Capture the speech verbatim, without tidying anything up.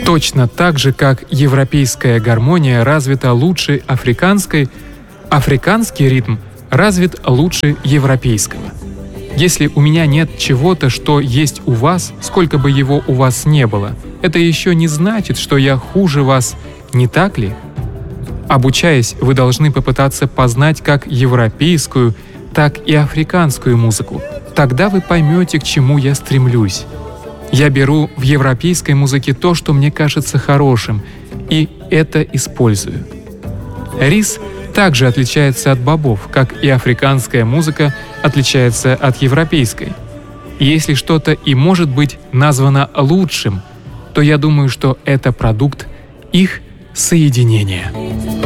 Точно так же, как европейская гармония развита лучше африканской, африканский ритм развит лучше европейского. Если у меня нет чего-то, что есть у вас, сколько бы его у вас не было, это еще не значит, что я хуже вас, не так ли? Обучаясь, вы должны попытаться познать как европейскую, так и африканскую музыку. Тогда вы поймете, к чему я стремлюсь. Я беру в европейской музыке то, что мне кажется хорошим, и это использую. Рис также отличается от бобов, как и африканская музыка отличается от европейской. И если что-то и может быть названо лучшим, то я думаю, что это продукт их соединения.